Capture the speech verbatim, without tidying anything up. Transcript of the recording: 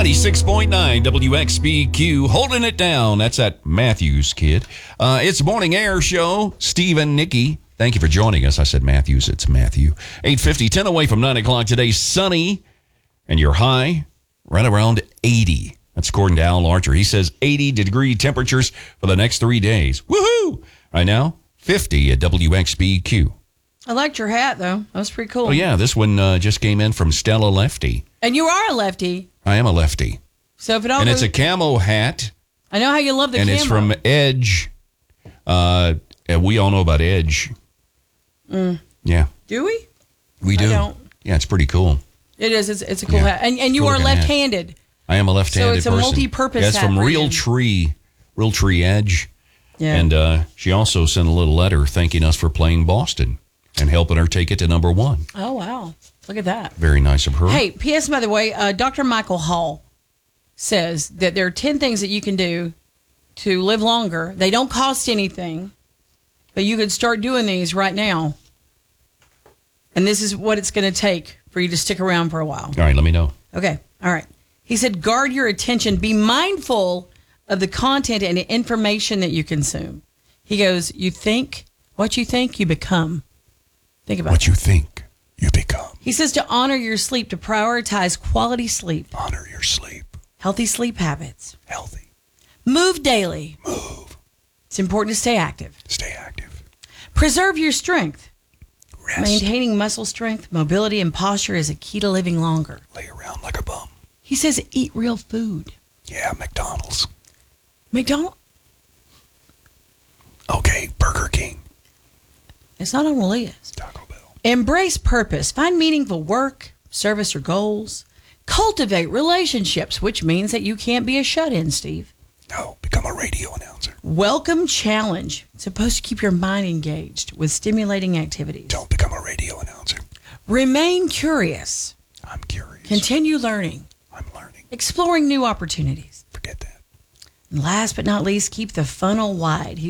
ninety-six point nine W X B Q, holding it down. That's that Matthews kid. Uh, it's Morning Air Show. Steve and Nikki, thank you for joining us. I said Matthews, it's Matthew. eight fifty, ten away from nine o'clock today. Sunny, and your high right around eighty. That's according to Al Archer. He says eighty degree temperatures for the next three days. Woohoo! Right now, fifty at W X B Q. I liked your hat, though. That was pretty cool. Oh, yeah. This one uh, just came in from Stella Lefty. And you are a lefty. I am a lefty. So if it all And goes, it's a camo hat. I know how you love the and camo. it's from Edge. Uh, and we all know about Edge. Mm. Yeah. Do we? We do. I don't. Yeah, it's pretty cool. It is. It's, it's a cool Yeah. hat. And, and you Cool are looking hat. left-handed. I am a left-handed So it's a person. multi-purpose yeah, it's hat from for Real you. Tree. Real Tree Edge. Yeah. And uh, she also sent a little letter thanking us for playing Boston and helping her take it to number one. Oh, wow. Look at that. Very nice of her. Hey, P S by the way, uh, Doctor Michael Hall says that there are ten things that you can do to live longer. They don't cost anything, but you could start doing these right now. And this is what it's going to take for you to stick around for a while. All right, let me know. Okay. All right. He said, guard your attention. Be mindful of the content and the information that you consume. He goes, you think, what you think, you become. Think about What it. you think, you become. He says to honor your sleep, to prioritize quality sleep, Honor your sleep. healthy sleep habits, Healthy. move daily. Move. It's important to stay active. Stay active. Preserve your strength. Rest. Maintaining muscle strength, mobility, and posture is a key to living longer. Lay around like a bum. He says eat real food. Yeah, McDonald's. McDonald's, Okay, Burger King. it's not on the list. Taco Bell. Embrace purpose. Find meaningful work, service, or goals. Cultivate relationships, which means that you can't be a shut-in, Steve. No, become a radio announcer. Welcome challenge. It's supposed to keep your mind engaged with stimulating activities. Don't become a radio announcer. Remain curious. I'm curious. Continue learning. I'm learning. Exploring new opportunities. Forget that. And last but not least, keep the funnel wide.